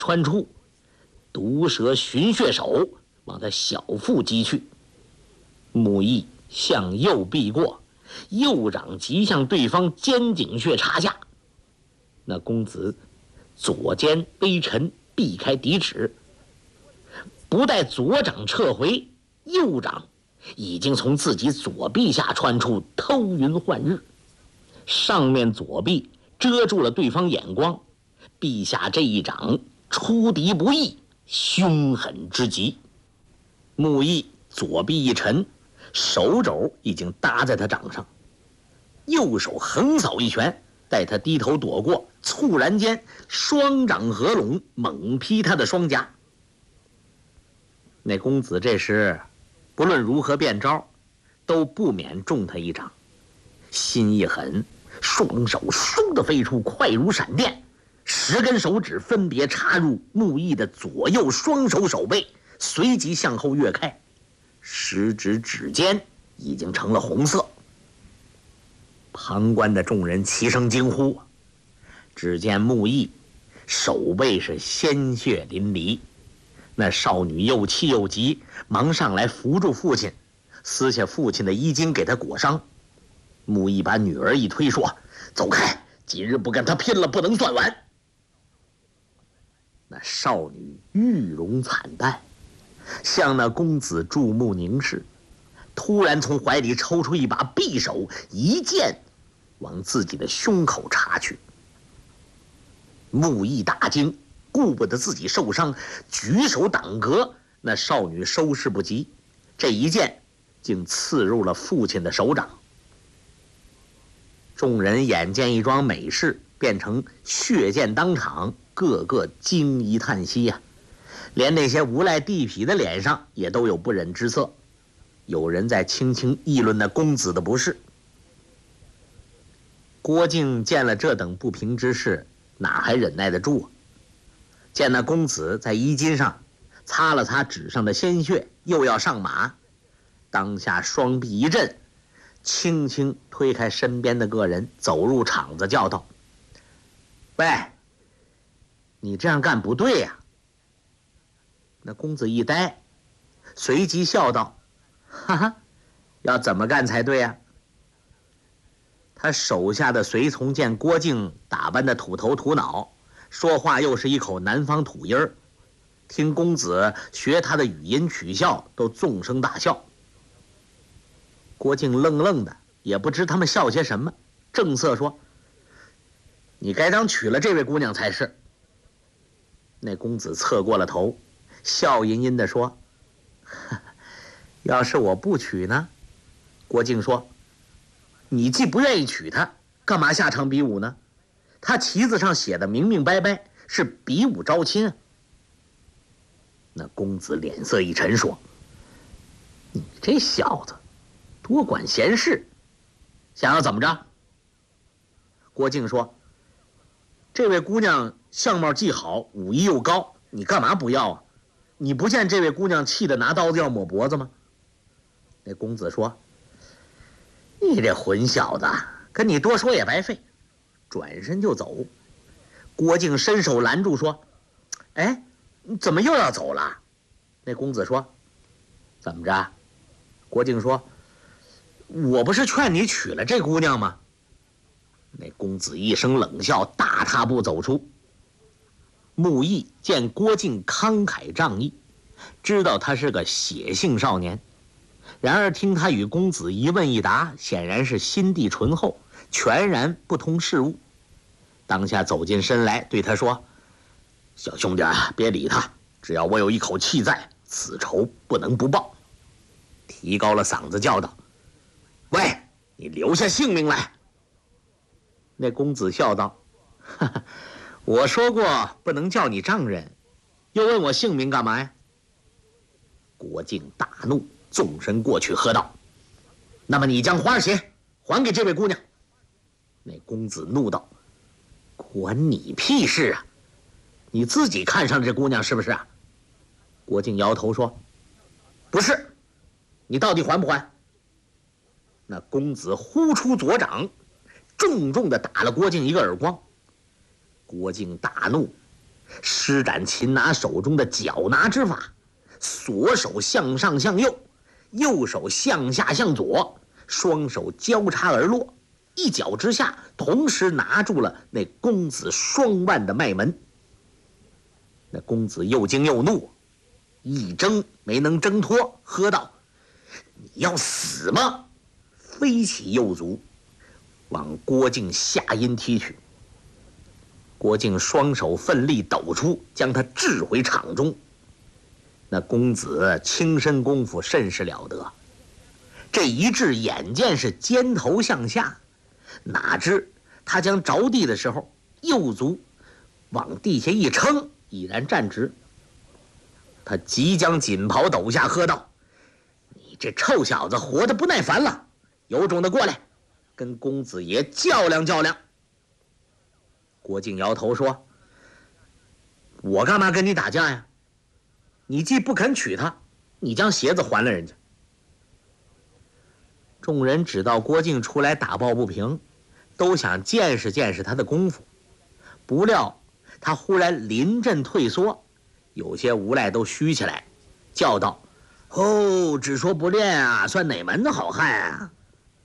穿出，毒蛇寻血手往他小腹击去。木易向右避过，右掌即向对方肩颈穴插下。那公子左肩微沉，避开敌指，不待左掌撤回，右掌已经从自己左臂下穿出，偷云换日。上面左臂遮住了对方眼光，臂下这一掌出敌不意，凶狠之极。木易左臂一沉，手肘已经搭在他掌上，右手横扫一拳，待他低头躲过，猝然间双掌合拢，猛劈他的双颊。那公子这时不论如何变招，都不免中他一掌，心一狠，双手倏地飞出，快如闪电，10根手指分别插入木易的左右双手手背，随即向后跃开，10指指尖已经成了红色。旁观的众人齐声惊呼，只见木易手背是鲜血淋漓，那少女又气又急，忙上来扶住父亲，撕下父亲的衣襟给他裹伤。木易把女儿一推，说：“走开，今日不跟他拼了，不能算完。”那少女玉容惨淡，向那公子注目凝视，突然从怀里抽出一把匕首，一剑往自己的胸口插去。木易大惊，顾不得自己受伤，举手挡格。那少女收拾不及，这一剑竟刺入了父亲的手掌。众人眼见一桩美事变成血溅当场，个个惊疑叹息呀，连那些无赖地痞的脸上也都有不忍之色。有人在轻轻议论那公子的不是。郭靖见了这等不平之事，哪还忍耐得住啊？见那公子在衣襟上擦了擦纸上的鲜血，又要上马，当下双臂一震，轻轻推开身边的个人，走入场子，叫道：“喂，你这样干不对呀！”那公子一呆，随即笑道：“哈哈，要怎么干才对呀？”他手下的随从见郭靖打扮的土头土脑，说话又是一口南方土音儿，听公子学他的语音取笑，都纵声大笑。郭靖愣愣的，也不知他们笑些什么，正色说：“你该当娶了这位姑娘才是。”那公子侧过了头，笑吟吟地说：“要是我不娶呢？”郭靖说：“你既不愿意娶她，干嘛下场比武呢？他旗子上写的明明白白，是比武招亲啊。”那公子脸色一沉，说：“你这小子多管闲事，想要怎么着？”郭靖说：“这位姑娘相貌既好，武艺又高，你干嘛不要啊？你不见这位姑娘气得拿刀子要抹脖子吗？”那公子说：“你这混小子，跟你多说也白费。”转身就走。郭靖伸手拦住，说：“哎，你怎么又要走了？”那公子说：“怎么着？”郭靖说：“我不是劝你娶了这姑娘吗？”那公子一声冷笑，大踏步走出。木易见郭靖慷慨仗义，知道他是个血性少年，然而听他与公子一问一答，显然是心地醇厚，全然不通事物。当下走进身来，对他说：“小兄弟啊，别理他，只要我有一口气在，此仇不能不报。”提高了嗓子叫道：“喂，你留下性命来！”那公子笑道：“哈哈，我说过不能叫你丈人，又问我姓名干嘛呀？”郭靖大怒，纵身过去喝道：“那么你将花鞋还给这位姑娘。”那公子怒道：“关你屁事啊！你自己看上这姑娘是不是啊？”郭靖摇头说：“不是，你到底还不还？”那公子呼出左掌，重重地打了郭靖一个耳光。郭靖大怒， 施展擒拿手中的脚拿之法，左手向上向右，右手向下向左，双手交叉而落，一脚之下，同时拿住了那公子双腕的脉门。那公子又惊又怒，一挣没能挣脱，喝道：“你要死吗？”飞起右足，往郭靖下阴踢去。郭靖双手奋力抖出，将他掷回场中。那公子轻身功夫甚是了得，这一掷眼见是肩头向下，哪知他将着地的时候，右足往地下一撑，已然站直。他即将锦袍抖下，喝道：“你这臭小子活得不耐烦了，有种的过来，跟公子爷较量较量。”郭靖摇头说：“我干嘛跟你打架呀？你既不肯娶她，你将鞋子还了人家。”众人只道郭靖出来打抱不平，都想见识见识他的功夫，不料他忽然临阵退缩，有些无赖都虚起来，叫道：“哦，只说不练啊，算哪门子好汉啊？